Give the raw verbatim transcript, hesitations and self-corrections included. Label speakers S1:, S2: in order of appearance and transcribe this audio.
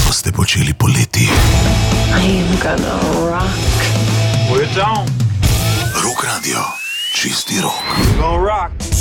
S1: boste počeli poleti?
S2: I'm gonna rock.
S3: We're down.
S1: Rock Radio, čisti rok.
S3: We're gonna rock.